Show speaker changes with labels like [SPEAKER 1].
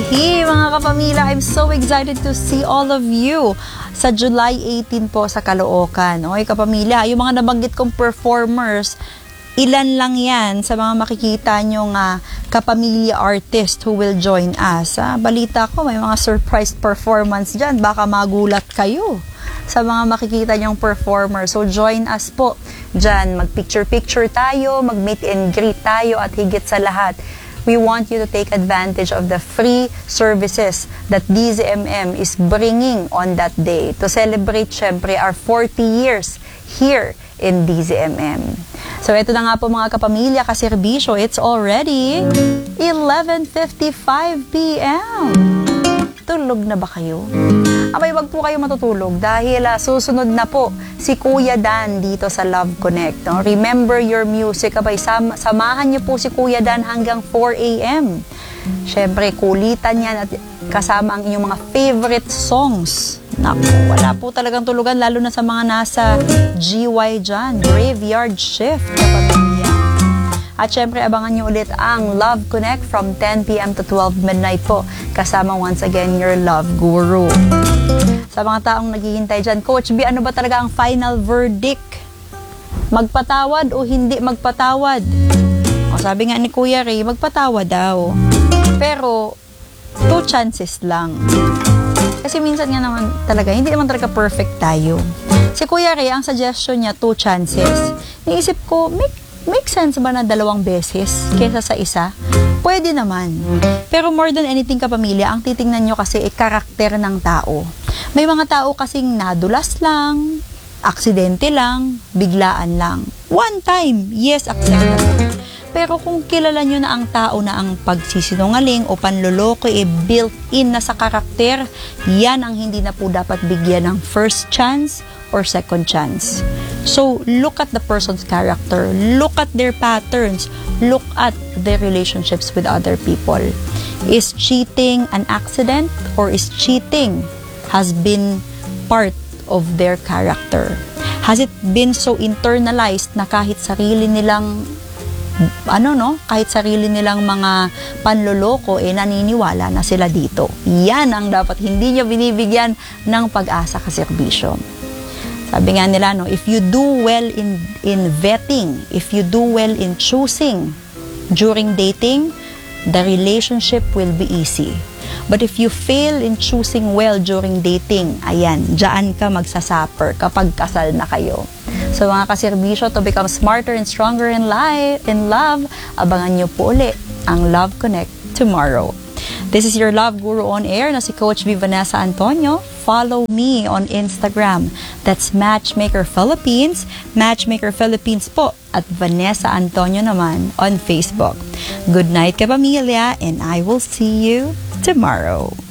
[SPEAKER 1] Hey mga kapamilya, I'm so excited to see all of you sa July 18 po sa Caloocan. Okay kapamilya, yung mga nabanggit kong performers, ilan lang yan sa mga makikita nyong kapamilya artist who will join us. Balita ko, may mga surprise performance dyan. Baka magulat kayo sa mga makikita nyong performer. So join us po dyan. Mag-picture-picture tayo, mag-meet and greet tayo, at higit sa lahat, we want you to take advantage of the free services that DZMM is bringing on that day to celebrate, syempre, our 40 years here in DZMM. So, ito na nga po mga kapamilya, kaserbisyo, it's already 11:55 p.m. Tulog na ba kayo? Abay, wag po kayo matutulog dahil susunod na po si Kuya Dan dito sa Love Connect. No? Remember your music. Abay, samahan niyo po si Kuya Dan hanggang 4 a.m. Siyempre, kulitan yan at kasama ang inyong mga favorite songs. Naku, wala po talagang tulugan, lalo na sa mga nasa GY dyan, graveyard shift, kapamilya. At syempre, abangan nyo ulit ang Love Connect from 10 p.m. to 12 midnight po. Kasama once again your Love Guru. Sa mga taong naghihintay dyan, Coach B, ano ba talaga ang final verdict? Magpatawad o hindi magpatawad? O, sabi nga ni Kuya Ray, magpatawad daw. Pero, 2 chances lang. Kasi minsan nga naman talaga, hindi naman talaga perfect tayo. Si Kuya Ray, ang suggestion niya, 2 chances. Naisip ko, make sense ba na 2 beses kesa sa isa? Pwede naman. Pero more than anything kapamilya, ang titingnan nyo kasi ay karakter ng tao. May mga tao kasing nadulas lang, aksidente lang, biglaan lang. One time, yes, acceptable. Pero kung kilala nyo na ang tao na ang pagsisinungaling o panloloko built-in na sa karakter, yan ang hindi na po dapat bigyan ng first chance or second chance. So, look at the person's character, look at their patterns, look at their relationships with other people. Is cheating an accident or is cheating has been part of their character? Has it been so internalized na kahit sarili nilang kahit sarili nilang mga panloloko, naniniwala na sila dito? Yan ang dapat hindi nyo binibigyan ng pag-asa kaserbisyo. Sabi nga nila, if you do well in vetting, if you do well in choosing during dating, the relationship will be easy. But if you fail in choosing well during dating, ayan, dyan ka magsasuffer kapag kasal na kayo. So mga kaserbisyo, to become smarter and stronger in love, abangan nyo po ulit ang Love Connect tomorrow. This is your Love Guru on air na si Coach V. Vanessa Antonio. Follow me on Instagram. That's Matchmaker Philippines. Matchmaker Philippines po. At Vanessa Antonio naman on Facebook. Good night kapamilya, and I will see you tomorrow.